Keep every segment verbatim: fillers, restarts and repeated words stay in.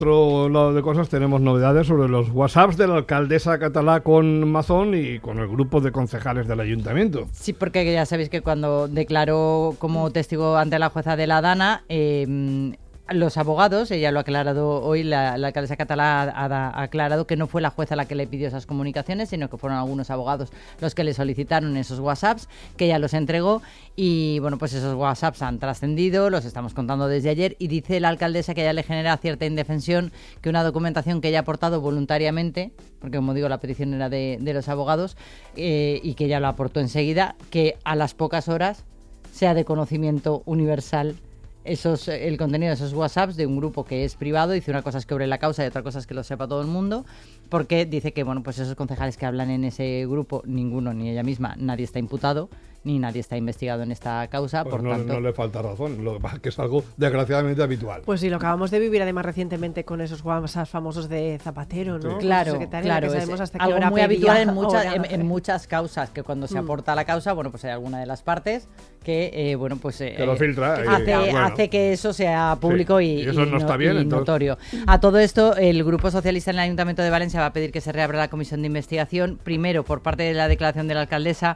Otro lado de cosas, tenemos novedades sobre los WhatsApps de la alcaldesa catalá con Mazón y con el grupo de concejales del ayuntamiento. Sí, porque ya sabéis que cuando declaró como testigo ante la jueza de la Dana, eh, los abogados, ella lo ha aclarado hoy, la, la alcaldesa catalá ha, ha aclarado que no fue la jueza la que le pidió esas comunicaciones, sino que fueron algunos abogados los que le solicitaron esos WhatsApps, que ella los entregó y bueno, pues esos WhatsApps han trascendido, los estamos contando desde ayer y dice la alcaldesa que a ella le genera cierta indefensión que una documentación que ella ha aportado voluntariamente, porque como digo la petición era de, de los abogados eh, y que ella lo aportó enseguida, que a las pocas horas sea de conocimiento universal esos el contenido de esos WhatsApps de un grupo que es privado. Dice una cosa es que obre la causa y otra cosa es que lo sepa todo el mundo, porque dice que bueno, pues esos concejales que hablan en ese grupo, ninguno, ni ella misma, nadie está imputado, ni nadie está investigado en esta causa, pues por no, tanto... no le falta razón, lo que pasa es que es algo desgraciadamente habitual. Pues sí, lo acabamos de vivir además recientemente con esos WhatsApp famosos de Zapatero, ¿no? Sí. Claro, claro, que es hasta qué algo hora muy habitual en pedía, muchas, hora, en, en muchas causas, que cuando se Mm. aporta a la causa, bueno, pues hay alguna de las partes que, eh, bueno, pues... Eh, que lo filtra. eh, y, hace, bueno. hace que eso sea público Sí, y, y eso y no está bien, y entonces. notorio. A todo esto, el Grupo Socialista en el Ayuntamiento de Valencia va a pedir que se reabra la comisión de investigación, primero por parte de la declaración de la alcaldesa,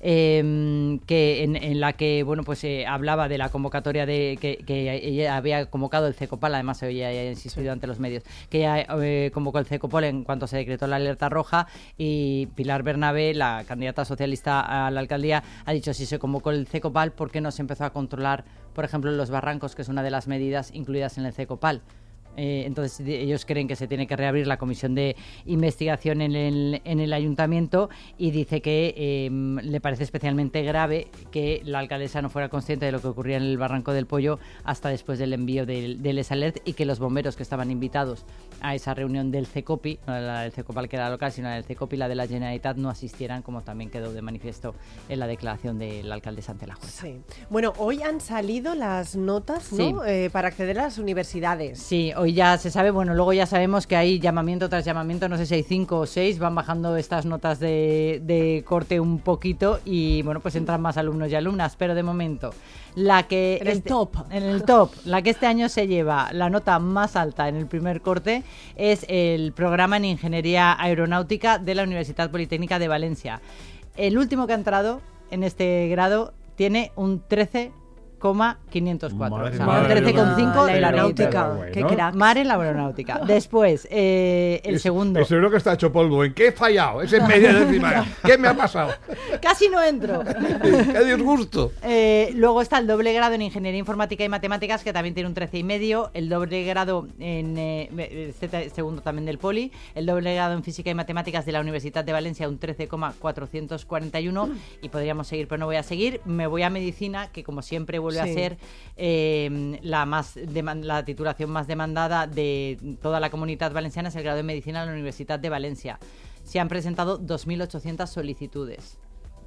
eh, que en, en la que bueno pues eh, hablaba de la convocatoria de que, que ella había convocado el CECOPAL, además ella ha insistido sí. ante los medios, que ella eh, convocó el CECOPAL en cuanto se decretó la alerta roja, y Pilar Bernabé, la candidata socialista a la alcaldía, ha dicho si se convocó el CECOPAL, ¿por qué no se empezó a controlar, por ejemplo, los barrancos, que es una de las medidas incluidas en el CECOPAL? Eh, entonces ellos creen que se tiene que reabrir la comisión de investigación en el, en el ayuntamiento, y dice que eh, le parece especialmente grave que la alcaldesa no fuera consciente de lo que ocurría en el Barranco del Pollo hasta después del envío del, del S-Alert, y que los bomberos que estaban invitados a esa reunión del CECOPI, no la del CECOPAL que era local, sino la del CECOPI, la de la Generalitat, no asistieran, como también quedó de manifiesto en la declaración de la alcaldesa ante la jueza. Sí. Bueno, hoy han salido las notas, ¿no? Sí. Eh, para acceder a las universidades. Sí, hoy ya se sabe, bueno, luego ya sabemos que hay llamamiento tras llamamiento, no sé si hay cinco o seis, van bajando estas notas de, de corte un poquito y bueno, pues entran más alumnos y alumnas, pero de momento la que en el este, top en el top, la que este año se lleva la nota más alta en el primer corte es el programa en Ingeniería Aeronáutica de la Universidad Politécnica de Valencia. El último que ha entrado en este grado tiene un trece coma quinientos cuatro, Madre o sea, madre un trece coma cinco la en la aeronáutica, bueno. qué crack. Mar en la aeronáutica. Después, eh, el Es- segundo. es seguro que está hecho polvo. ¿En qué he fallado? Ese media décima. ¿Qué me ha pasado? Casi no entro. ¡Qué disgusto! Eh, luego está el doble grado en Ingeniería Informática y Matemáticas, que también tiene un trece y medio. El doble grado en eh, este segundo también del Poli. El doble grado en Física y Matemáticas de la Universidad de Valencia, un trece coma cuatrocientos cuarenta y uno. Y podríamos seguir, pero no voy a seguir. Me voy a Medicina, que como siempre vuelve Sí. a ser eh, la más deman- la titulación más demandada de toda la comunidad valenciana, es el grado de Medicina de la Universidad de Valencia. Se han presentado dos mil ochocientas solicitudes.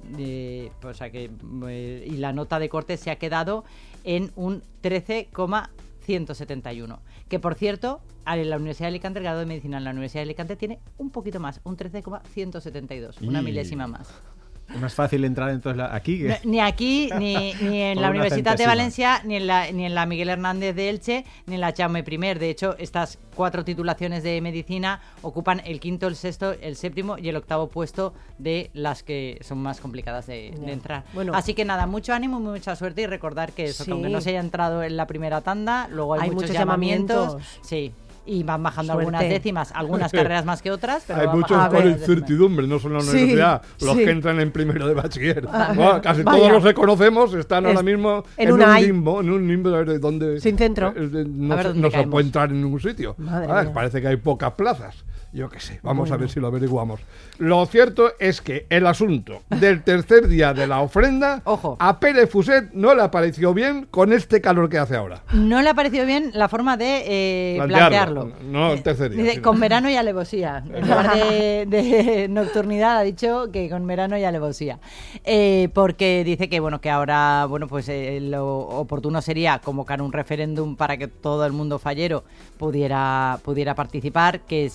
Eh, o sea que eh, y la nota de corte se ha quedado en un trece coma ciento setenta y uno, que por cierto en la Universidad de Alicante, el grado de Medicina en la Universidad de Alicante tiene un poquito más, un trece coma ciento setenta y dos, una Y- milésima más. Es más fácil entrar entonces la- aquí que... No, ni aquí, ni, ni en Por la una Universidad de centésima. Valencia, ni en, la, ni en la Miguel Hernández de Elche, ni en la Jaume I. De hecho, estas cuatro titulaciones de medicina ocupan el quinto, el sexto, el séptimo y el octavo puesto de las que son más complicadas de, Ya. de entrar. Bueno. Así que nada, mucho ánimo, mucha suerte, y recordar que eso, Sí. que aunque no se haya entrado en la primera tanda, luego hay, Hay muchos, muchos llamamientos. llamamientos. Sí. Y van bajando Suerte. algunas décimas, algunas carreras más que otras, pero Hay van muchos bajando con algunas décimas. incertidumbre, no solo en la Sí, universidad. Los sí. que entran en primero de bachiller. Ah, Bueno, casi vaya. todos los que conocemos están Es- ahora mismo en en, una un hay. limbo, en un limbo de dónde Sin centro. eh, de- no A ver se, dónde no se caemos. puede entrar en ningún sitio. Madre Ah, mía. parece que hay pocas plazas. Yo qué sé, vamos Bueno. a ver si lo averiguamos. Lo cierto es que el asunto del tercer día de la ofrenda Ojo. a Pere Fuset no le pareció bien con este calor que hace ahora. No le ha parecido bien la forma de eh, Plantearlo. plantearlo. No el tercer día, Dice, sino- con verano y alevosía. En lugar de, de nocturnidad ha dicho que con verano y alevosía. Eh, porque dice que bueno que ahora bueno pues eh, lo oportuno sería convocar un referéndum para que todo el mundo fallero pudiera, pudiera participar, que es en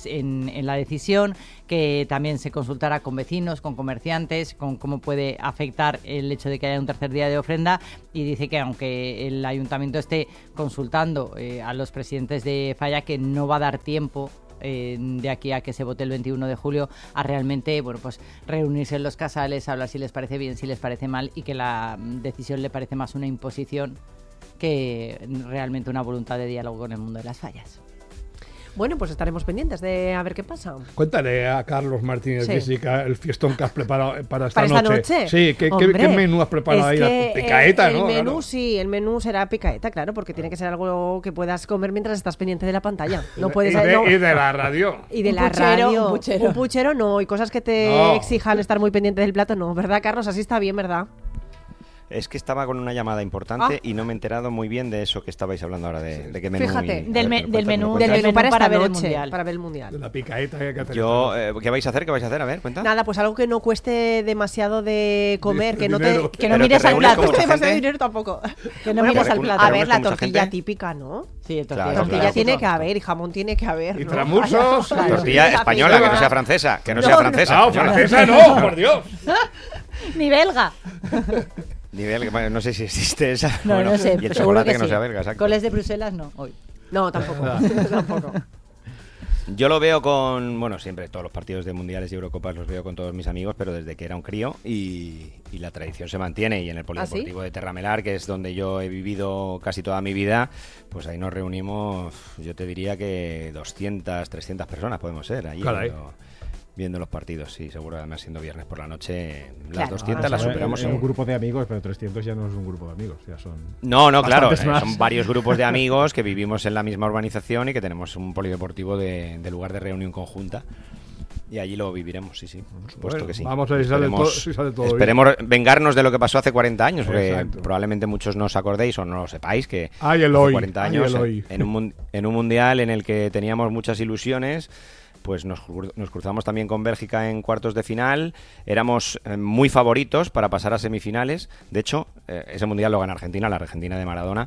en, en la decisión, que también se consultará con vecinos, con comerciantes, con cómo puede afectar el hecho de que haya un tercer día de ofrenda, y dice que aunque el ayuntamiento esté consultando eh, a los presidentes de Falla, que no va a dar tiempo eh, de aquí a que se vote el veintiuno de julio a realmente, bueno, pues reunirse en los casales, hablar si les parece bien, si les parece mal, y que la decisión le parece más una imposición que realmente una voluntad de diálogo con el mundo de las fallas. Bueno, pues estaremos pendientes de a ver qué pasa. Cuéntale a Carlos Martínez, Sí. Jessica, el fiestón que has preparado para esta, ¿Para esta noche. noche? Sí, ¿qué, qué, Hombre, qué menú has preparado es ahí? que, Picaeta, eh, ¿no? El menú, Claro. sí, el menú será picaeta, claro, porque tiene que ser algo que puedas comer mientras estás pendiente de la pantalla. No puedes... y, de, no- y de la radio. y de Un la puchero, radio. un puchero. Un puchero no, y cosas que te No. exijan estar muy pendiente del plato, no. ¿Verdad, Carlos? Así está bien, ¿verdad? Es que estaba con una llamada importante Ah. y no me he enterado muy bien de eso que estabais hablando ahora, de, de qué menú. Fíjate, y- a del ver, me- ¿me lo del cuentas? ¿Me lo menú- cuentas? Del menú para, para esta ver el noche, mundial. para ver el De mundial. la picaeta que hay que hacer. Yo, eh, ¿qué vais a hacer? ¿Qué vais a hacer? A ver, cuenta. Nada, pues algo que no cueste demasiado de comer, Di- que no dinero. te... Que no Pero mires te al reúnes plato. con mucha demasiado gente. dinero tampoco. Que no Bueno, mires pues, al plato. a ¿Te ver, reúnes la con mucha tortilla gente? típica, ¿no? Sí, el Claro, tortilla. Tortilla claro. tiene que haber y jamón tiene que haber. Y ¿no? tramusos. Claro. Tortilla La española, que no aceituna. sea francesa. Que no, No, sea no. francesa. No, española. francesa no, por Dios. Ni belga. Nivel, bueno, no sé si existe esa. No, Bueno, no sé, Y el pero seguro chocolate que, que, no sí. sea belga, exacto. Coles de Bruselas no, hoy. No, tampoco. tampoco. Yo lo veo con, bueno, siempre todos los partidos de mundiales y Eurocopas los veo con todos mis amigos, pero desde que era un crío y, y la tradición se mantiene. Y en el Polideportivo de Terramelar, que es donde yo he vivido casi toda mi vida, pues ahí nos reunimos, yo te diría que doscientas, trescientas personas podemos ser allí Caray. viendo, viendo los partidos. Sí, seguro, además siendo viernes por la noche, las Claro. doscientas Ah, las son- superamos es un seguro. grupo de amigos, pero trescientos ya no es un grupo de amigos, ya son... No, no, claro, Bastantes eh, más. son varios grupos de amigos que vivimos en la misma urbanización y que tenemos un polideportivo de, de lugar de reunión conjunta. Y allí lo viviremos, sí, sí, por supuesto Bueno, que sí. vamos a ver si sale Esperemos- todo- si sale todo bien. Esperemos vengarnos de lo que pasó hace cuarenta años, porque Exacto. probablemente muchos no os acordéis o no lo sepáis, que Ay, el hace hoy, cuarenta ay, años, el hoy. en, un, mun- en un mundial en el que teníamos muchas ilusiones, pues nos, cru- nos cruzamos también con Bélgica en cuartos de final. Éramos eh, muy favoritos para pasar a semifinales. De hecho, eh, ese mundial lo gana Argentina, la Argentina de Maradona.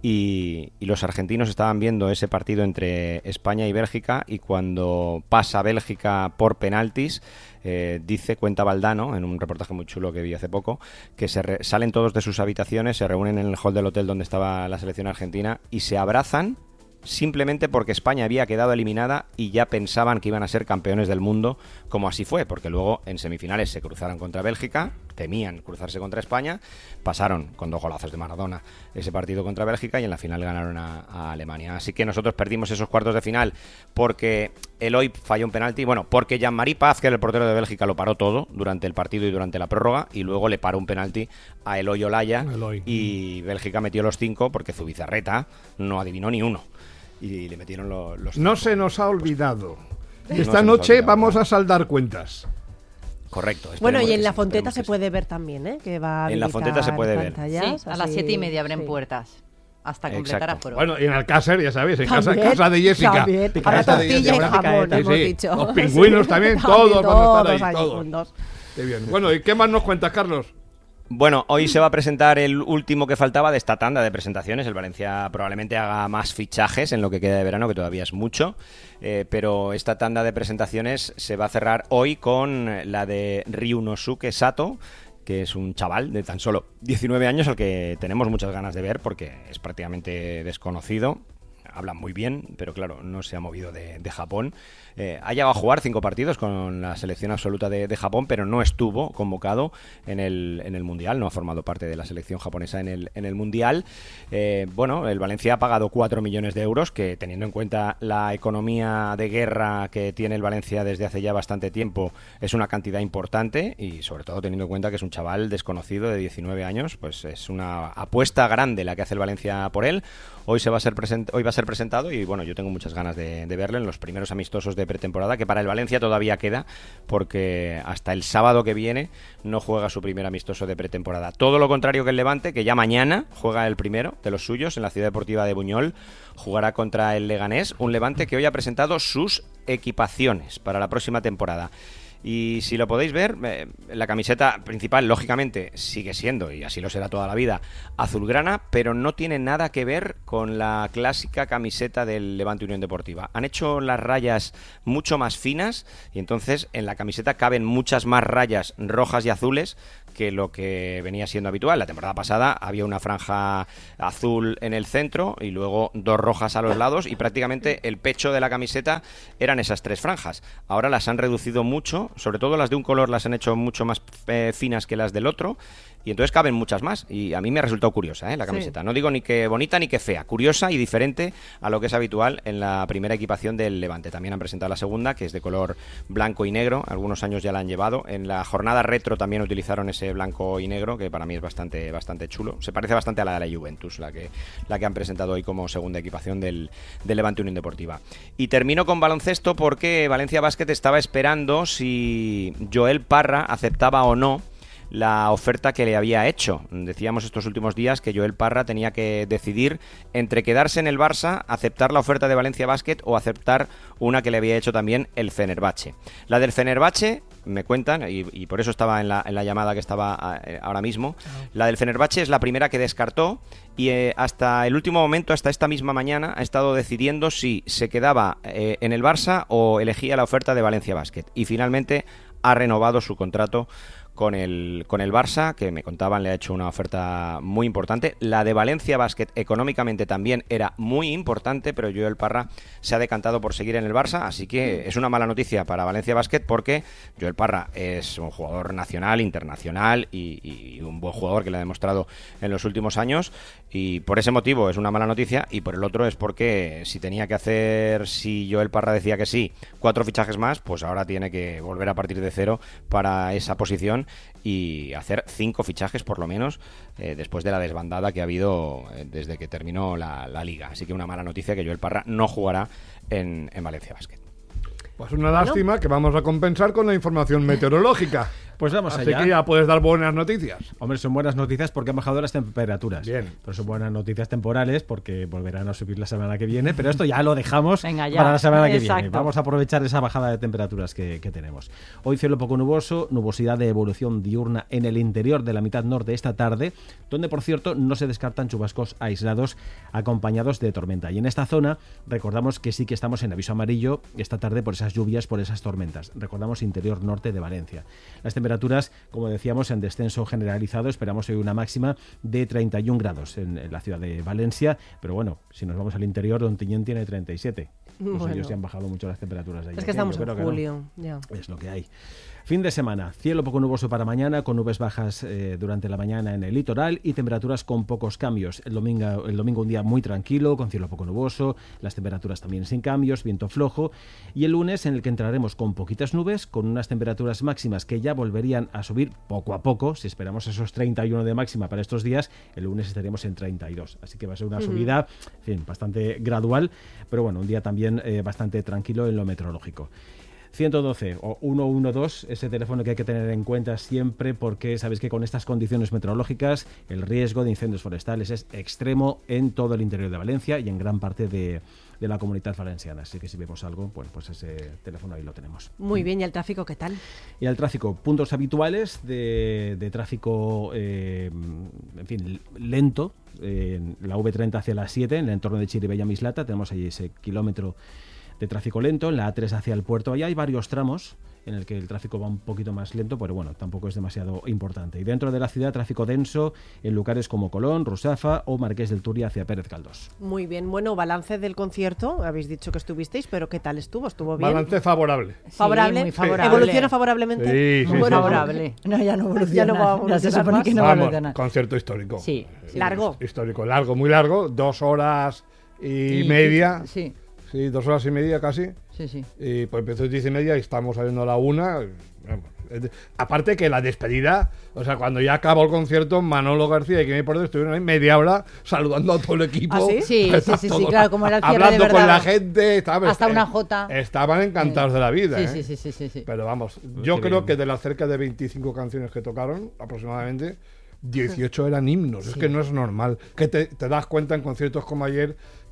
Y, y los argentinos estaban viendo ese partido entre España y Bélgica. Y cuando pasa Bélgica por penaltis, eh, dice, cuenta Valdano, en un reportaje muy chulo que vi hace poco, que se re- salen todos de sus habitaciones, se reúnen en el hall del hotel donde estaba la selección argentina y se abrazan simplemente porque España había quedado eliminada y ya pensaban que iban a ser campeones del mundo, como así fue, porque luego en semifinales se cruzaron contra Bélgica, temían cruzarse contra España, pasaron con dos golazos de Maradona ese partido contra Bélgica y en la final ganaron a, a Alemania. Así que nosotros perdimos esos cuartos de final porque Eloy falló un penalti, bueno, porque Jean-Marie Paz, que era el portero de Bélgica, lo paró todo durante el partido y durante la prórroga, y luego le paró un penalti a Eloy Olaya Eloy. y Bélgica metió los cinco porque Zubizarreta no adivinó ni uno. Y le metieron lo- los... No cinco. se nos ha olvidado. No Esta se nos ha noche olvidado, vamos ¿no? a saldar cuentas. Correcto. Bueno, esperemos y en que la sí, Fonteta esperemos se que sí. puede ver también, ¿eh? Que va a En la Fonteta se habilitar puede ver. pantallas, Sí, a las así- siete y media abren sí. puertas. Hasta completar Exacto. aforo. Bueno, y en Alcácer, ya sabéis, en casa, También, casa de Jessica. también. En Ahora casa de tortilla y Jessica. jamón, Sí, hemos sí. dicho. Los pingüinos también, todos van a estar ahí, allí todos. juntos. Qué bien. Bueno, ¿y qué más nos cuentas, Carlos? Bueno, hoy se va a presentar el último que faltaba de esta tanda de presentaciones. El Valencia probablemente haga más fichajes en lo que queda de verano, que todavía es mucho. Eh, pero esta tanda de presentaciones se va a cerrar hoy con la de Ryunosuke Sato, que es un chaval de tan solo diecinueve años al que tenemos muchas ganas de ver porque es prácticamente desconocido. Habla muy bien, pero claro, no se ha movido de, de Japón. Eh, ha llegado a jugar cinco partidos con la selección absoluta de, de Japón, pero no estuvo convocado en el, en el Mundial, no ha formado parte de la selección japonesa en el, en el Mundial. Eh, bueno, el Valencia ha pagado cuatro millones de euros, que teniendo en cuenta la economía de guerra que tiene el Valencia desde hace ya bastante tiempo, es una cantidad importante y sobre todo teniendo en cuenta que es un chaval desconocido de diecinueve años, pues es una apuesta grande la que hace el Valencia por él. Hoy se va a ser present- hoy va a ser presentado y bueno, yo tengo muchas ganas de, de verlo en los primeros amistosos de pretemporada, que para el Valencia todavía queda, porque hasta el sábado que viene no juega su primer amistoso de pretemporada. Todo lo contrario que el Levante, que ya mañana juega el primero de los suyos en la Ciudad Deportiva de Buñol, jugará contra el Leganés, un Levante que hoy ha presentado sus equipaciones para la próxima temporada. Y si lo podéis ver, eh, la camiseta principal, lógicamente, sigue siendo, y así lo será toda la vida, azulgrana, pero no tiene nada que ver con la clásica camiseta del Levante Unión Deportiva. Han hecho las rayas mucho más finas y entonces en la camiseta caben muchas más rayas rojas y azules que lo que venía siendo habitual. La temporada pasada había una franja azul en el centro y luego dos rojas a los lados y prácticamente el pecho de la camiseta eran esas tres franjas. Ahora las han reducido mucho, sobre todo las de un color las han hecho mucho más eh, finas que las del otro y entonces caben muchas más y a mí me ha resultado curiosa ¿eh? la camiseta. Sí. No digo ni que bonita ni que fea, curiosa y diferente a lo que es habitual en la primera equipación del Levante. También han presentado la segunda, que es de color blanco y negro, algunos años ya la han llevado. En la jornada retro también utilizaron ese blanco y negro, que para mí es bastante bastante chulo. Se parece bastante a la de la Juventus, la que, la que han presentado hoy como segunda equipación del, del Levante Unión Deportiva. Y termino con baloncesto porque Valencia Basket estaba esperando si Joel Parra aceptaba o no la oferta que le había hecho. Decíamos estos últimos días que Joel Parra tenía que decidir entre quedarse en el Barça, aceptar la oferta de Valencia Basket o aceptar una que le había hecho también el Fenerbahce. La del Fenerbahce, me cuentan, y, y por eso estaba en la, en la llamada que estaba eh, ahora mismo, la del Fenerbahce es la primera que descartó y eh, hasta el último momento, hasta esta misma mañana, ha estado decidiendo si se quedaba eh, en el Barça o elegía la oferta de Valencia Basket. Y finalmente ha renovado su contrato con el, con el Barça, que me contaban le ha hecho una oferta muy importante. La de Valencia Basket económicamente también era muy importante, pero Joel Parra se ha decantado por seguir en el Barça, así que es una mala noticia para Valencia Basket porque Joel Parra es un jugador nacional, internacional y, y un buen jugador que le ha demostrado en los últimos años, y por ese motivo es una mala noticia, y por el otro es porque si tenía que hacer, si Joel Parra decía que sí, cuatro fichajes más, pues ahora tiene que volver a partir de cero para esa posición y hacer cinco fichajes por lo menos eh, después de la desbandada que ha habido eh, desde que terminó la, la liga. Así que una mala noticia que Joel Parra no jugará en, en Valencia Basket. Pues una lástima bueno. que vamos a compensar con la información meteorológica. Pues vamos Así allá. que ya puedes dar buenas noticias. Hombre, son buenas noticias porque han bajado las temperaturas. Bien. Pero son buenas noticias temporales porque volverán a subir la semana que viene. Pero esto ya lo dejamos Venga, ya. para la semana que Exacto. viene. Vamos a aprovechar esa bajada de temperaturas que, que tenemos. Hoy cielo poco nuboso, nubosidad de evolución diurna en el interior de la mitad norte esta tarde, donde por cierto no se descartan chubascos aislados acompañados de tormenta. Y en esta zona recordamos que sí que estamos en aviso amarillo esta tarde por esas lluvias, por esas tormentas. Recordamos interior norte de Valencia. Las temperaturas, como decíamos, en descenso generalizado. Esperamos hoy una máxima de treinta y un grados en, en la ciudad de Valencia, pero bueno, si nos vamos al interior, Ontinyent tiene treinta y siete. Pues bueno. ellos ya han bajado mucho las temperaturas de allí. Es que estamos en no. julio, ya. Es lo que hay. Fin de semana, cielo poco nuboso para mañana, con nubes bajas eh, durante la mañana en el litoral y temperaturas con pocos cambios. El domingo, el domingo un día muy tranquilo, con cielo poco nuboso, las temperaturas también sin cambios, viento flojo. Y el lunes en el que entraremos con poquitas nubes, con unas temperaturas máximas que ya volverían a subir poco a poco. Si esperamos esos treinta y uno de máxima para estos días, el lunes estaremos en treinta y dos. Así que va a ser una uh-huh. subida, en fin, bastante gradual, pero bueno, un día también eh, bastante tranquilo en lo meteorológico. ciento doce o ciento doce, ese teléfono que hay que tener en cuenta siempre porque sabéis que con estas condiciones meteorológicas el riesgo de incendios forestales es extremo en todo el interior de Valencia y en gran parte de, de la comunidad valenciana. Así que si vemos algo, bueno, pues ese teléfono ahí lo tenemos. Muy bien, ¿y el tráfico qué tal? Y el tráfico, puntos habituales de, de tráfico, eh, en fin, lento, eh, en la V treinta hacia la siete, en el entorno de Chiribella Mislata, tenemos ahí ese kilómetro de tráfico lento, en la A tres hacia el puerto. Ahí hay varios tramos en el que el tráfico va un poquito más lento, pero bueno, tampoco es demasiado importante. Y dentro de la ciudad, tráfico denso en lugares como Colón, Rusafa o Marqués del Turia hacia Pérez Galdós. Muy bien, bueno, balance del concierto, habéis dicho que estuvisteis, pero ¿qué tal estuvo? ¿Estuvo bien? Balance favorable. ¿Favorable? Sí, muy favorable. ¿Evoluciona favorablemente? Sí, sí, Muy sí, favorable. No, ya no evoluciona. Ya no va a Ya se evolucionar supone más. que no va a Vamos, evolucionar. concierto histórico. Sí. sí. Largo. Histórico, largo, muy largo, dos horas y, Y- media. Sí, Sí, dos horas y media casi. sí, sí. Y pues empezó a diez y media y estamos saliendo a la una. Vamos, es de- Aparte que la despedida, o sea, cuando ya acabó el concierto, Manolo García y que me por estuvieron ahí media hora saludando a todo el equipo. ¿Ah, sí? Sí, sí, sí, sí, Todos claro, como era el cierre de hablando con verdad. la gente, ¿sabes? Hasta una Eh, jota. Estaban encantados de la vida. Sí, ¿eh? sí, sí, sí, sí, sí. Pero vamos, yo qué creo bien. que de las cerca de veinticinco canciones que tocaron, aproximadamente, dieciocho eran himnos. Es que no es normal. Que te, te das cuenta en conciertos como ayer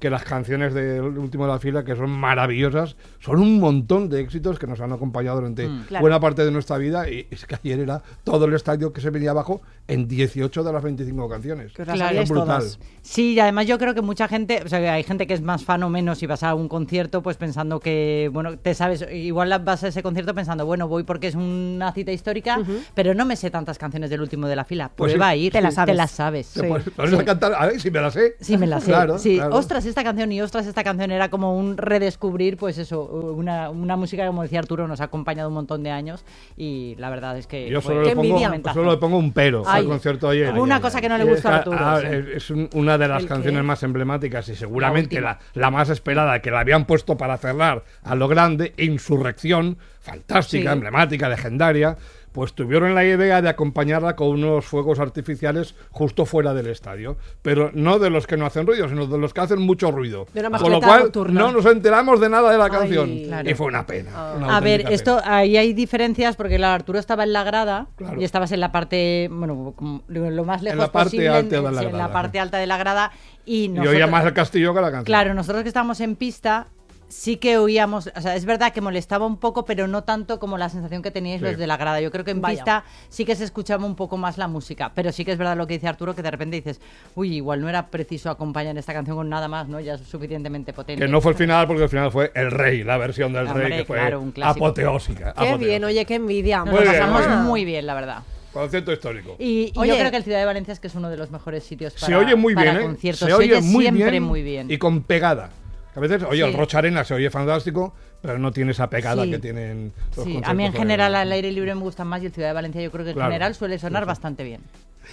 que las canciones del último de la fila, que son maravillosas, son un montón de éxitos que nos han acompañado durante Mm, claro. buena parte de nuestra vida, y es que ayer era todo el estadio que se venía abajo en dieciocho de las veinticinco canciones. Que os las Claro, sabíais brutal. todas. Sí, y además yo creo que mucha gente, o sea, que hay gente que es más fan o menos y vas a un concierto pues pensando que, bueno, te sabes, igual vas a ese concierto pensando, bueno, voy porque es una cita histórica, pero no me sé tantas canciones del último de la fila. Pues Prueba sí, a ir, te las sabes. Te las sabes. Te Sí. pones- pones a cantar, a ver si me la sé. Sí, me la sé. Claro, sí, claro. ostras, esta canción y ostras, esta canción era como un redescubrir, pues eso, una, una música que, como decía Arturo, nos ha acompañado un montón de años y la verdad es que Yo fue solo le, Qué pongo, envidia. momentazo. solo le pongo un pero Ay, al concierto de ayer. una cosa que no le Y gustó es a que, Arturo, ah, sí. es- es un- una de las ¿El canciones qué? más emblemáticas y seguramente última. la, la más esperada, que la habían puesto para cerrar a lo grande, Insurrección, fantástica, Sí. emblemática, legendaria. Pues tuvieron la idea de acompañarla con unos fuegos artificiales justo fuera del estadio. Pero no de los que no hacen ruido, sino de los que hacen mucho ruido. De una Con lo mascleta cual nocturna. no nos enteramos de nada de la Ay, canción. claro. Y fue una pena. una A ver, auténtica esto pena. ahí hay diferencias porque claro, Arturo estaba en la grada Claro. y estabas en la parte, bueno, como lo lo más lejos la parte posible, alta de la en, sí, en grada, la parte sí. alta de la grada y Y nosotros, oía más el castillo que la canción. claro, nosotros que estábamos en pista sí que oíamos, o sea, es verdad que molestaba un poco, pero no tanto como la sensación que teníais Sí. los de la grada. Yo creo que en Vaya. pista sí que se escuchaba un poco más la música, pero sí que es verdad lo que dice Arturo, que de repente dices, uy, igual no era preciso acompañar esta canción con nada más, ¿no? Ya es suficientemente potente. Que no fue el final, porque el final fue El Rey, la versión del Hombre, Rey, que fue claro, un clásico. apoteósica. Qué apoteósica. bien, oye, qué envidia. Nos Muy lo bien, pasamos muy bien. muy bien, la verdad. Concierto histórico. Y, y Oye. yo creo que el Ciudad de Valencia es que es uno de los mejores sitios para, se oye muy para bien, ¿eh? conciertos. Se oye muy siempre bien, muy bien. y con pegada. A veces, oye, Sí. el Rocha Arena se oye fantástico, pero no tiene esa pegada Sí. que tienen los Sí, conciertos. a mí en de- general al aire libre me gustan más y el Ciudad de Valencia yo creo que en Claro. general suele sonar bastante bien.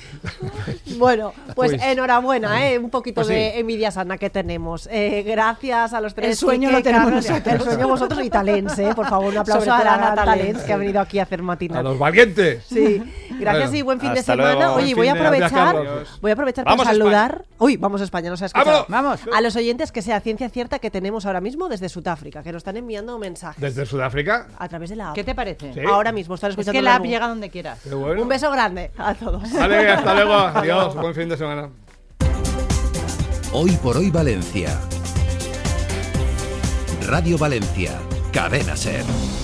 Bueno, pues, Pues- enhorabuena, ¿eh? Un poquito Pues sí. de envidia sana que tenemos. Eh, gracias a los tres. El sueño Quique, lo tenemos Carlos, nosotros. El sueño vosotros y Talents, ¿eh? Por favor, un aplauso Sobre a todo la a Ana Talents, Talents. que ha venido aquí a hacer A matinal. los valientes. Sí, gracias Bueno, y buen fin de hasta semana. luego. Oye, Buen voy a fin de- gracias, aprovechar, Carlos. voy a aprovechar Vamos para a saludar. Uy, vamos a España, no se ha escuchado. ¡Vámonos! Vamos. A los oyentes que sea ciencia cierta que tenemos ahora mismo desde Sudáfrica, que nos están enviando mensajes Desde Sudáfrica. a través de la app. ¿Qué te parece? Sí. Ahora mismo están Es escuchando. que la app luego. llega donde quieras. Qué bueno. Un beso grande a todos. Vale, hasta luego. Adiós. Buen fin de semana. Hoy por hoy Valencia. Radio Valencia. Cadena Ser.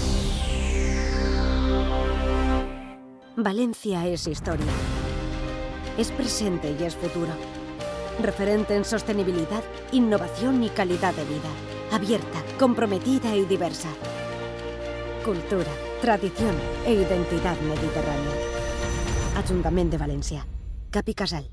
Valencia es historia. Es presente y es futuro. Referente en sostenibilidad, innovación y calidad de vida. Abierta, comprometida y diversa. Cultura, tradición e identidad mediterránea. Ayuntamiento de Valencia. Capi Casal.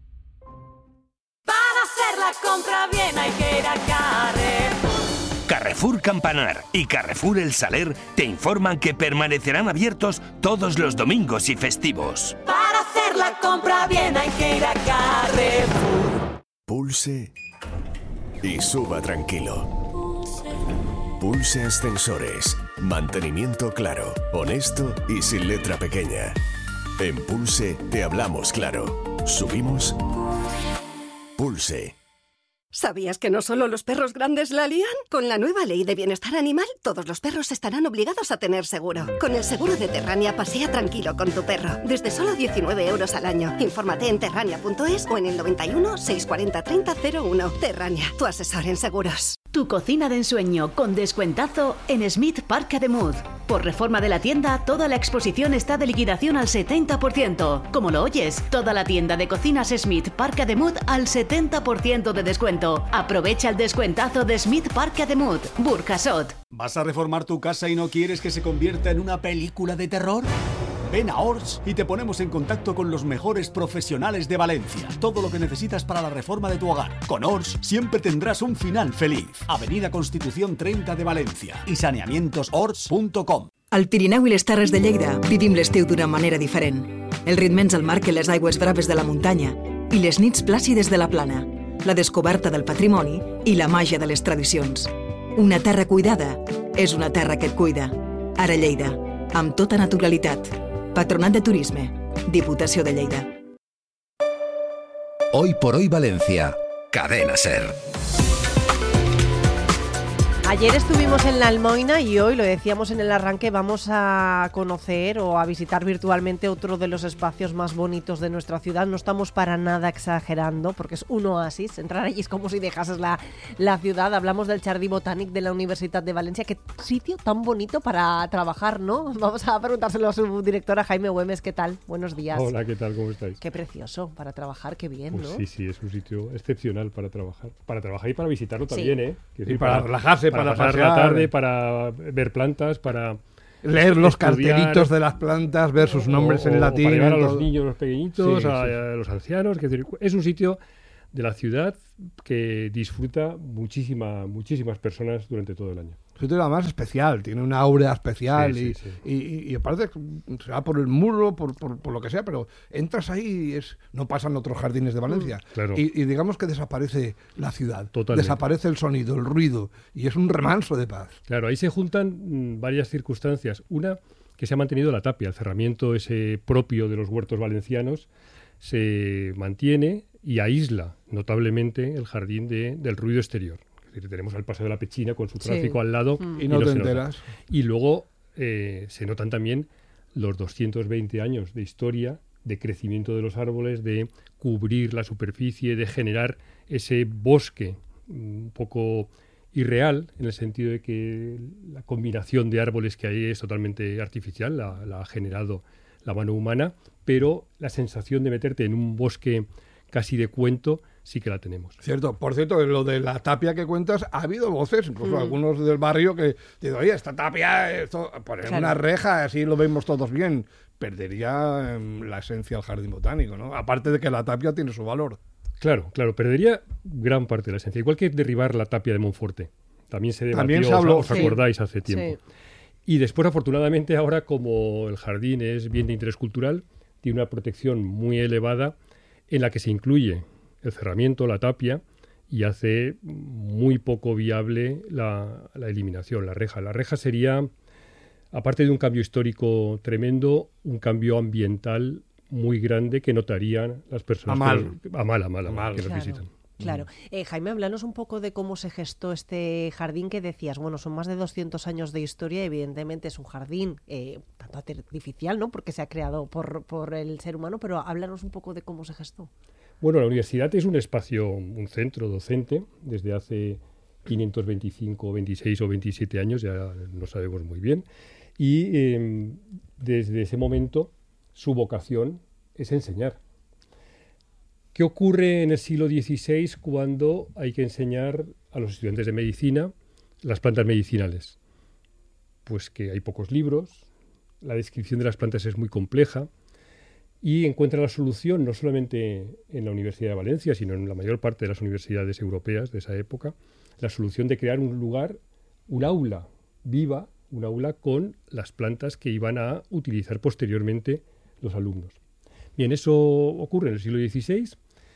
Para hacer la compra bien hay que ir a Carrefour. Carrefour Campanar y Carrefour El Saler te informan que permanecerán abiertos todos los domingos y festivos. Para hacer la compra bien hay que ir a Carrefour. Pulse y suba tranquilo. Pulse Ascensores. Mantenimiento claro, honesto y sin letra pequeña. En Pulse te hablamos claro. Subimos. Pulse. ¿Sabías que no solo los perros grandes la lían? Con la nueva ley de bienestar animal, todos los perros estarán obligados a tener seguro. Con el seguro de Terrania, pasea tranquilo con tu perro. Desde solo diecinueve euros al año. Infórmate en terrania punto es o en el noventa y uno, seiscientos cuarenta, treinta cero uno. Terrania, tu asesor en seguros. Tu cocina de ensueño con descuentazo en Smith Park de Mood. Por reforma de la tienda, toda la exposición está de liquidación al setenta por ciento. Como lo oyes, toda la tienda de cocinas Smith Park de Mood al setenta por ciento de descuento. Aprovecha el descuentazo de Smith Park de Mood, Burjasot. ¿Vas a reformar tu casa y no quieres que se convierta en una película de terror? Ven a Ors y te ponemos en contacto con los mejores profesionales de Valencia. Todo lo que necesitas para la reforma de tu hogar. Con Ors siempre tendrás un final feliz. Avenida Constitución treinta de Valencia y saneamientos ors punto com. Al Pirineu i les Terres de Lleida vivim l'estiu d'una manera diferent. El ritme ens el marquen les aigües braves de la muntanya i les nits plàcides de la plana, la descoberta del patrimoni i la màgia de les tradicions. Una terra cuidada és una terra que et cuida. Ara Lleida, amb tota naturalitat. Patronat de Turisme, Diputació de Lleida. Hoy por hoy Valencia. Cadena Ser. Ayer estuvimos en la Almoina y hoy, lo decíamos en el arranque, vamos a conocer o a visitar virtualmente otro de los espacios más bonitos de nuestra ciudad. No estamos para nada exagerando porque es un oasis. Entrar allí es como si dejases la, la ciudad. Hablamos del Jardí Botànic de la Universidad de Valencia. Qué sitio tan bonito para trabajar, ¿no? Vamos a preguntárselo a su directora, Jaime Güemes. ¿Qué tal? Buenos días. Hola, ¿qué tal? ¿Cómo estáis? Qué precioso para trabajar, qué bien, pues ¿no? Sí, sí, es un sitio excepcional para trabajar. Para trabajar y para visitarlo Sí. también, ¿eh? Quiero Y decir, para relajarse, para para pasar pasear. la tarde, para ver plantas, para leer los estudiar, cartelitos de las plantas, ver sus nombres o- en o latín. para llevar a todo. los niños, los pequeñitos, Sí, a, sí. a los ancianos. Es decir, es un sitio de la ciudad que disfruta muchísima, muchísimas personas durante todo el año. Es un sitio además especial, tiene una aura especial Sí, y, sí, y, y, y aparte será por el muro, por, por, por lo que sea, pero entras ahí y es, no pasan otros jardines de Valencia. Claro. Y, y digamos que desaparece la ciudad, Totalmente. desaparece el sonido, el ruido y es un remanso de paz. Claro, ahí se juntan mm, varias circunstancias. Una, que se ha mantenido la tapia, el cerramiento ese propio de los huertos valencianos se mantiene y aísla notablemente el jardín de, del ruido exterior. Es decir, tenemos el Paseo de la Pechina con su Sí. tráfico al lado Mm. Y no te se nota. enteras. Y luego eh, se notan también los doscientos veinte años de historia, de crecimiento de los árboles, de cubrir la superficie, de generar ese bosque mm, un poco irreal, en el sentido de que la combinación de árboles que hay es totalmente artificial, la, la ha generado la mano humana, pero la sensación de meterte en un bosque casi de cuento sí que la tenemos. Cierto, por cierto, lo de la tapia que cuentas, ha habido voces, incluso Mm. algunos del barrio que dicen, oye, esta tapia, esto, poner Claro. una reja, así lo vemos todos bien. Perdería em, la esencia del jardín botánico, ¿no? Aparte de que la tapia tiene su valor. Claro, claro, perdería gran parte de la esencia. Igual que derribar la tapia de Monforte. También se debatió, También se os- habló, os, sí. acordáis, hace tiempo. Sí. Y después, afortunadamente, ahora como el jardín es bien de interés cultural, tiene una protección muy elevada en la que se incluye el cerramiento, la tapia, y hace muy poco viable la, la eliminación, la reja. La reja sería, aparte de un cambio histórico tremendo, un cambio ambiental muy grande que notarían las personas A mal. que, a mal, a mal, a mal, que Claro. nos visitan. Claro. Eh, Jaime, háblanos un poco de cómo se gestó este jardín que decías. Bueno, son más de doscientos años de historia. Evidentemente es un jardín eh, tanto artificial, ¿no? Porque se ha creado por, por el ser humano, pero háblanos un poco de cómo se gestó. Bueno, la universidad es un espacio, un centro docente desde hace quinientos veinticinco, veintiséis o veintisiete años, ya no sabemos muy bien. Y eh, desde ese momento su vocación es enseñar. ¿Qué ocurre en el siglo dieciséis cuando hay que enseñar a los estudiantes de medicina las plantas medicinales? Pues que hay pocos libros, la descripción de las plantas es muy compleja y encuentra la solución no solamente en la Universidad de Valencia, sino en la mayor parte de las universidades europeas de esa época, la solución de crear un lugar, un aula viva, un aula con las plantas que iban a utilizar posteriormente los alumnos. Bien, eso ocurre en el siglo dieciséis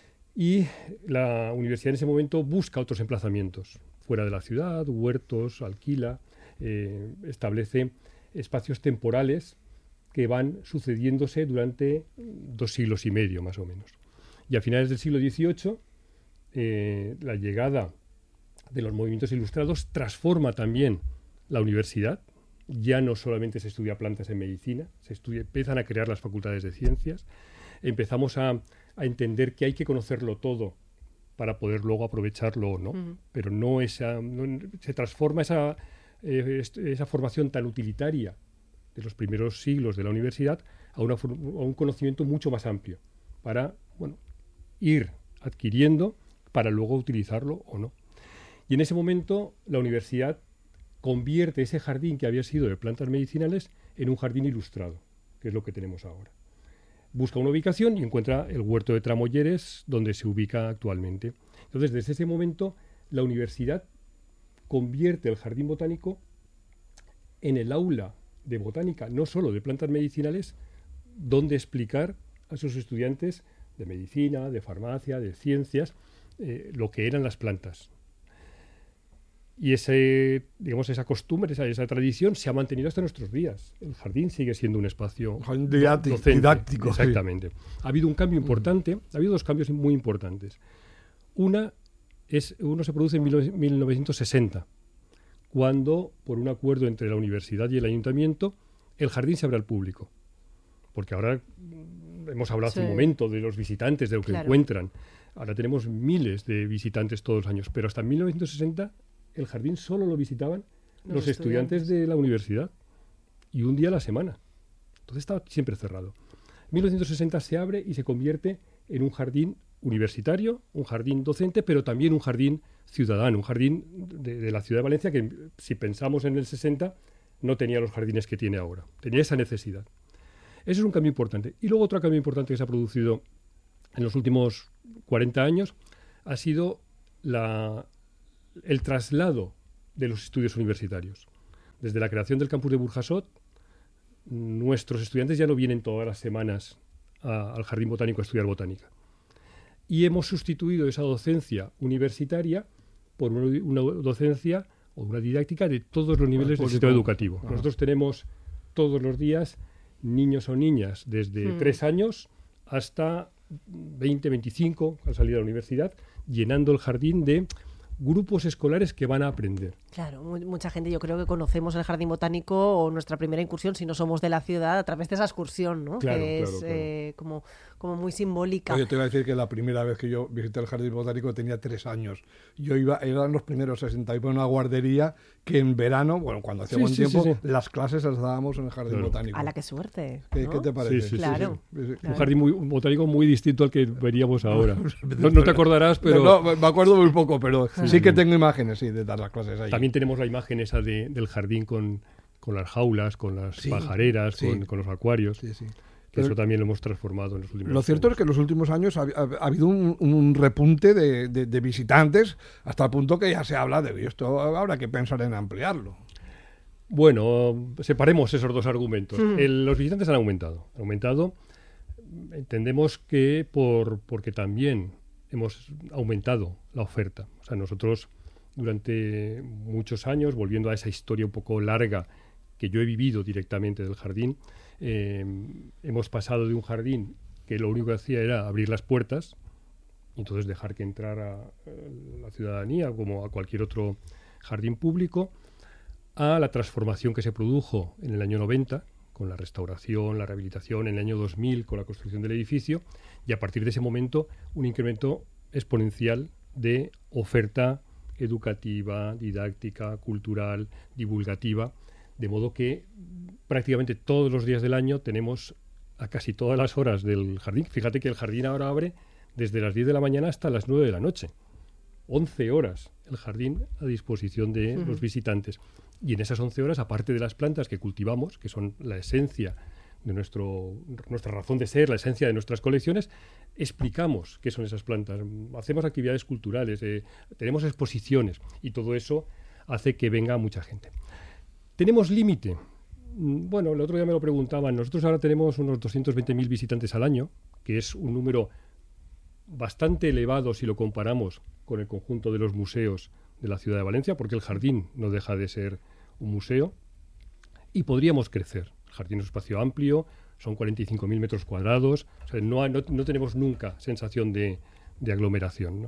y la universidad en ese momento busca otros emplazamientos fuera de la ciudad, huertos, alquila, eh, establece espacios temporales que van sucediéndose durante dos siglos y medio, más o menos. Y a finales del siglo dieciocho, eh, la llegada de los movimientos ilustrados transforma también la universidad. Ya no solamente se estudia plantas en medicina, se estudia, empiezan a crear las facultades de ciencias, empezamos a, a entender que hay que conocerlo todo para poder luego aprovecharlo o no, Ujú. pero no esa, no- se transforma esa, eh, est- esa formación tan utilitaria de los primeros siglos de la universidad a, una for- a un conocimiento mucho más amplio para, bueno, ir adquiriendo para luego utilizarlo o no. Y en ese momento la universidad convierte ese jardín que había sido de plantas medicinales en un jardín ilustrado, que es lo que tenemos ahora. Busca una ubicación y encuentra el huerto de Tramolleres, donde se ubica actualmente. Entonces, desde ese momento, la universidad convierte el jardín botánico en el aula de botánica, no solo de plantas medicinales, donde explicar a sus estudiantes de medicina, de farmacia, de ciencias, eh, lo que eran las plantas. Y ese, digamos, esa costumbre, esa, esa tradición se ha mantenido hasta nuestros días. El jardín sigue siendo un espacio Jardín do- didáctico, docente. didáctico, sí. Exactamente. Ha habido un cambio importante, ha habido dos cambios muy importantes. Una es, uno se produce en mil novecientos sesenta, cuando, por un acuerdo entre la universidad y el ayuntamiento, el jardín se abre al público. Porque ahora hemos hablado Sí. hace un momento de los visitantes, de lo que Claro. encuentran. Ahora tenemos miles de visitantes todos los años, pero hasta mil novecientos sesenta el jardín solo lo visitaban los, Los estudiantes. estudiantes. de la universidad, y un día a la semana. Entonces estaba siempre cerrado. En mil novecientos sesenta se abre y se convierte en un jardín universitario, un jardín docente, pero también un jardín ciudadano, un jardín de, de la ciudad de Valencia que, si pensamos en el sesenta, no tenía los jardines que tiene ahora. Tenía esa necesidad. Ese es un cambio importante. Y luego otro cambio importante que se ha producido en los últimos cuarenta años ha sido la, el traslado de los estudios universitarios. Desde la creación del campus de Burjasot, nuestros estudiantes ya no vienen todas las semanas a- al Jardín Botánico a estudiar botánica. Y hemos sustituido esa docencia universitaria por una, una docencia o una didáctica de todos los niveles del público. sistema educativo. Ajá. Nosotros tenemos todos los días niños o niñas desde Mm. tres años hasta veinte, veinticinco al salir de la universidad, llenando el jardín de grupos escolares que van a aprender. Claro, mu- mucha gente yo creo que conocemos el Jardín Botánico o nuestra primera incursión, si no somos de la ciudad, a través de esa excursión, ¿no? Claro, que claro, es claro. eh, como, como muy simbólica. Oye, te iba a decir que la primera vez que yo visité el Jardín Botánico tenía tres años. Yo iba, eran los primeros sesenta, iba a una guardería que en verano, bueno, cuando hacía Sí, buen sí, tiempo, sí, sí. las clases las dábamos en el Jardín Claro. Botánico. A la que suerte. ¿Qué, ¿no? qué te parece? Sí, sí, sí, Claro. Sí, sí. Claro. Un jardín muy, un botánico muy distinto al que veríamos ahora. No, no te acordarás, pero No, no, me acuerdo muy poco, pero sí, que tengo imágenes, sí, de dar las clases ahí. también tenemos la imagen esa de, del jardín con, con las jaulas, con las Sí, pajareras, sí. con, con los acuarios. Sí, sí. Que Pero eso también lo hemos transformado en los últimos Lo cierto es que en los últimos años ha, ha- ha habido un, un repunte de, de- de visitantes hasta el punto que ya se habla de esto, habrá que pensar en ampliarlo. Bueno, separemos esos dos argumentos. Mm. El- los visitantes han aumentado. Han aumentado. Entendemos que por porque también hemos aumentado la oferta. O sea, nosotros durante muchos años, volviendo a esa historia un poco larga que yo he vivido directamente del jardín, eh, hemos pasado de un jardín que lo único que hacía era abrir las puertas y entonces dejar que entrara eh, la ciudadanía como a cualquier otro jardín público, a la transformación que se produjo en el año noventa, con la restauración, la rehabilitación, en el año dos mil con la construcción del edificio, y a partir de ese momento un incremento exponencial de oferta educativa, didáctica, cultural, divulgativa, de modo que prácticamente todos los días del año tenemos a casi todas las horas del jardín. Fíjate que el jardín ahora abre desde las diez de la mañana hasta las nueve de la noche. once horas el jardín a disposición de Ujú. los visitantes. Y en esas once horas, aparte de las plantas que cultivamos, que son la esencia de nuestro, nuestra razón de ser, la esencia de nuestras colecciones, explicamos qué son esas plantas. Hacemos actividades culturales, eh, tenemos exposiciones y todo eso hace que venga mucha gente. ¿Tenemos límite? Mm, Bueno, el otro día me lo preguntaban. Nosotros ahora tenemos unos doscientos veinte mil visitantes al año, que es un número bastante elevado si lo comparamos con el conjunto de los museos de la ciudad de Valencia, porque el jardín no deja de ser un museo, y podríamos crecer. El jardín es un espacio amplio, son cuarenta y cinco mil metros cuadrados, o sea, no, hay- no, no tenemos nunca sensación de, de aglomeración, ¿no?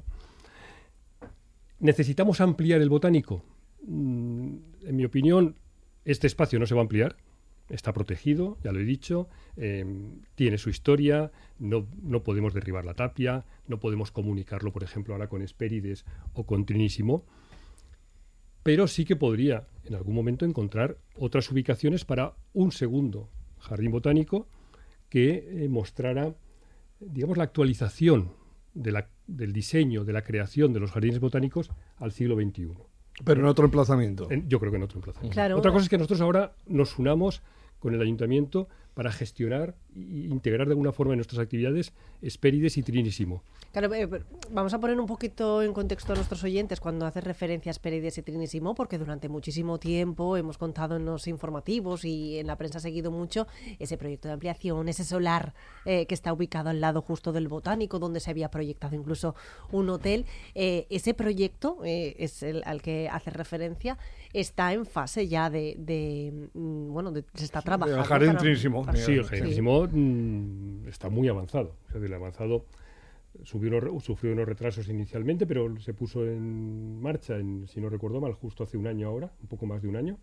¿Necesitamos ampliar el botánico? Mm, En mi opinión, este espacio no se va a ampliar. Está protegido, ya lo he dicho, eh, tiene su historia, no, no podemos derribar la tapia, no podemos comunicarlo, por ejemplo, ahora con Hespérides o con Trinissimo, pero sí que podría en algún momento encontrar otras ubicaciones para un segundo jardín botánico que eh, mostrara, digamos, la actualización de la- del diseño, de la creación de los jardines botánicos al siglo veintiuno. Pero en otro emplazamiento. En- yo creo que en otro emplazamiento. Claro. Otra cosa es que nosotros ahora nos unamos con el ayuntamiento para gestionar e integrar de alguna forma en nuestras actividades Hespérides y Trinissimo. Claro, eh, pero vamos a poner un poquito en contexto a nuestros oyentes cuando haces referencia a Hespérides y Trinissimo, porque durante muchísimo tiempo hemos contado en los informativos y en la prensa ha seguido mucho ese proyecto de ampliación, ese solar eh, que está ubicado al lado justo del Botánico, donde se había proyectado incluso un hotel. Eh, ese proyecto, eh, es el al que hace referencia, está en fase ya de, de, mm, bueno, de- se está trabajando. Jardín para- Trinissimo. para- Sí, el sí. Trinissimo mm, está muy avanzado. Es decir, avanzado Subió unos, sufrió unos retrasos inicialmente, pero se puso en marcha, en, si no recuerdo mal, justo hace un año ahora, un poco más de un año.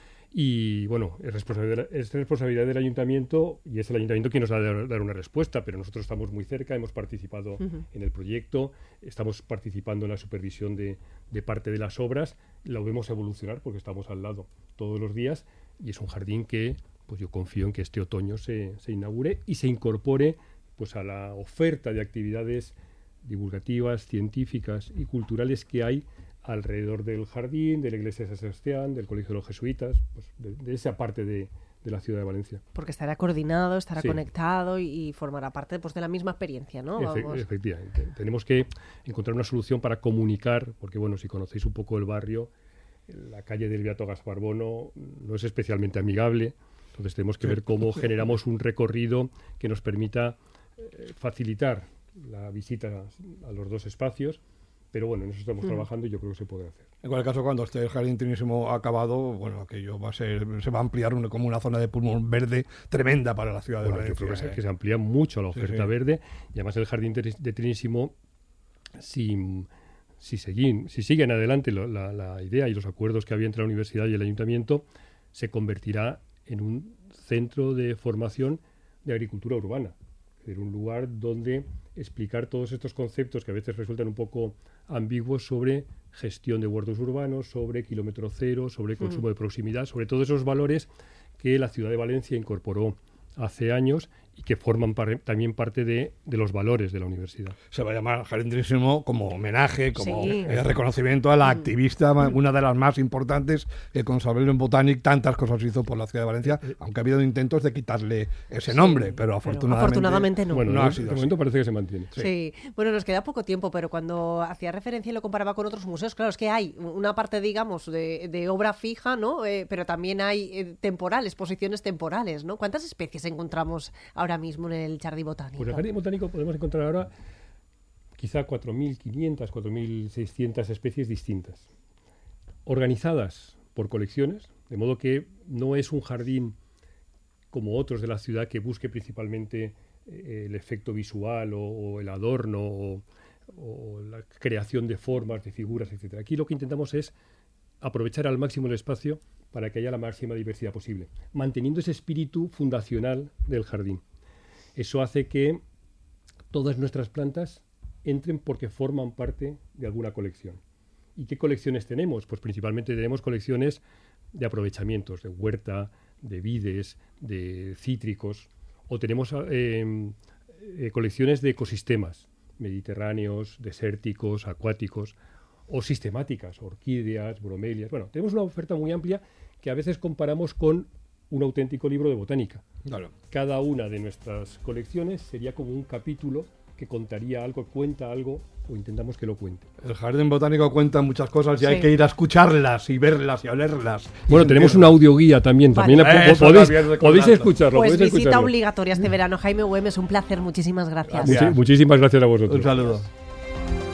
Y bueno, es responsabilidad, es responsabilidad del ayuntamiento y es el ayuntamiento quien nos ha de dar una respuesta, pero nosotros estamos muy cerca, hemos participado uh-huh. en el proyecto, estamos participando en la supervisión de, de parte de las obras, lo vemos evolucionar porque estamos al lado todos los días y es un jardín que pues yo confío en que este otoño se, se inaugure y se incorpore pues a la oferta de actividades divulgativas, científicas y culturales que hay alrededor del jardín, de la iglesia de San Sebastián, del Colegio de los Jesuitas, pues de, de esa parte de, de la ciudad de Valencia. Porque estará coordinado, estará sí. conectado y, y formará parte pues, de la misma experiencia, ¿no? Efe, Vamos. Efectivamente. Tenemos que encontrar una solución para comunicar, porque bueno, si conocéis un poco el barrio, la calle del Beato Gaspar Bono no es especialmente amigable, entonces tenemos que ver cómo generamos un recorrido que nos permita eh, facilitar la visita a los dos espacios. Pero bueno, en eso estamos mm. trabajando y yo creo que se puede hacer. En cualquier caso, cuando esté el Jardín Trinissimo acabado, bueno, aquello va a ser, se va a ampliar una, como una zona de pulmón verde tremenda para la ciudad de bueno, Valencia. Yo creo que, eh. se, que se amplía mucho la oferta sí, sí. verde y además el Jardín de Trinissimo, si, si, seguin, si siguen adelante lo, la, la idea y los acuerdos que había entre la universidad y el ayuntamiento, se convertirá en un centro de formación de agricultura urbana. Es decir, un lugar donde explicar todos estos conceptos que a veces resultan un poco ambiguos sobre gestión de huertos urbanos, sobre kilómetro cero, sobre consumo mm. de proximidad, sobre todos esos valores que la ciudad de Valencia incorporó hace años y que forman par también parte de, de los valores de la universidad. Se va a llamar Jardín Trinissimo como homenaje, como sí. eh, reconocimiento a la activista, mm. una de las más importantes que con Sablero en Botanic tantas cosas hizo por la ciudad de Valencia, aunque ha habido intentos de quitarle ese nombre, sí, pero, afortunadamente, pero afortunadamente no. Bueno, no no, ha sido de momento parece que se mantiene. Sí. sí, bueno, nos queda poco tiempo, pero cuando hacía referencia y lo comparaba con otros museos, claro, es que hay una parte, digamos, de, de obra fija, ¿no? Eh, pero también hay eh, temporal, exposiciones temporales, ¿no? ¿Cuántas especies encontramos ahora mismo en el Jardín Botánico? Pues en el Jardín Botánico podemos encontrar ahora quizá cuatro mil quinientas, cuatro mil seiscientas especies distintas, organizadas por colecciones, de modo que no es un jardín como otros de la ciudad que busque principalmente eh, el efecto visual o, o el adorno o, o la creación de formas, de figuras, etcétera. Aquí lo que intentamos es aprovechar al máximo el espacio para que haya la máxima diversidad posible, manteniendo ese espíritu fundacional del jardín. Eso hace que todas nuestras plantas entren porque forman parte de alguna colección. ¿Y qué colecciones tenemos? Pues principalmente tenemos colecciones de aprovechamientos, de huerta, de vides, de cítricos, o tenemos eh, eh, colecciones de ecosistemas mediterráneos, desérticos, acuáticos, o sistemáticas, orquídeas, bromelias. Bueno, tenemos una oferta muy amplia que a veces comparamos con un auténtico libro de botánica. Claro. Cada una de nuestras colecciones sería como un capítulo que contaría algo, cuenta algo, o intentamos que lo cuente. El Jardín Botánico cuenta muchas cosas y sí. hay que ir a escucharlas y verlas y olerlas. Bueno, tenemos una audioguía también. Vale. también eh, podéis, podéis escucharlo. Pues podéis visita escucharlo. obligatoria este verano. Jaime Güemes, un placer. Muchísimas gracias. Muchi muchísimas gracias a vosotros. Un saludo.